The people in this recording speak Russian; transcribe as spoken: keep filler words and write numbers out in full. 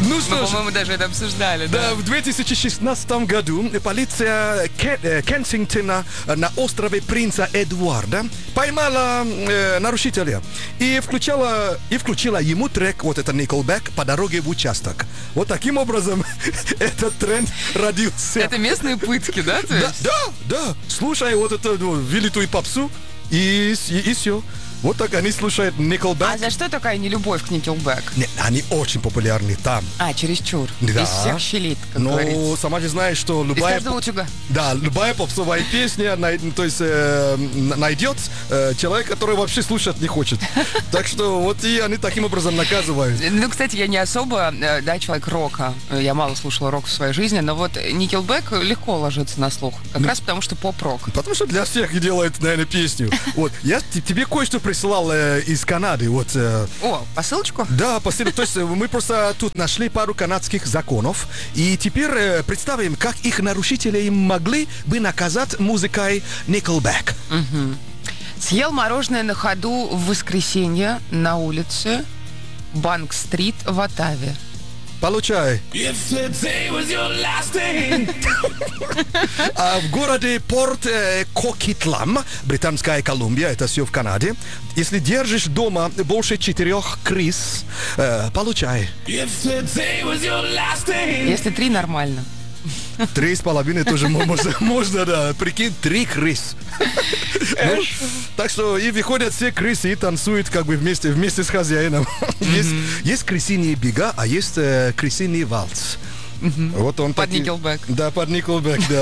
Ну Мы, что ж, по-моему, даже это обсуждали. Да. да, в две тысячи шестнадцатом году полиция Ке- э, Кенсингтона э, на острове Принца Эдуарда поймала э, нарушителя и включала, и включила ему трек, вот это Nickelback, по дороге в участок. Вот таким образом этот тренд родился. Это местные пытки, да? То Да, есть? да, да. Слушай вот эту ну, великую попсу, и, и, и все. Вот так они слушают Nickelback. А за что такая нелюбовь к Nickelback? Нет, они очень популярны там. А, чересчур. Да. Из всех щелит, как Но говорится. сама же знаешь, что Из любая... каждого утюга. Да, любая попсовая песня, най- то есть э, н- найдет э, человек, который вообще слушать не хочет. Так что вот и они таким образом наказывают. Ну, кстати, я не особо, э, да, человек рока. Я мало слушала рок в своей жизни, но вот Nickelback легко ложится на слух. Как раз потому, что поп-рок. Потому что для всех делает, наверное, песню. Вот, я т- тебе кое-что присылал э, из Канады. Вот, э, О, посылочку? да, посыл- то есть э, мы просто тут нашли пару канадских законов, и теперь э, представим, как их нарушителей могли бы наказать музыкой Nickelback. Съел мороженое на ходу в воскресенье на улице Банк-стрит в Оттаве. Получай. If today was your last day. А в городе Порт э, Кокитлам, Британская Колумбия, это все в Канаде, если держишь дома больше четырех крыс, э, получай. If today was your last day. Если три, нормально. Три с половиной тоже мо- можно, можно, да. Прикинь, три крыс. Ну, так что и выходят все крысы и танцуют как бы вместе, вместе с хозяином. Есть, есть крысиные бега, а есть э, крысиный вальс. Вот он Под таки- Nickelback. Да, под Nickelback, да.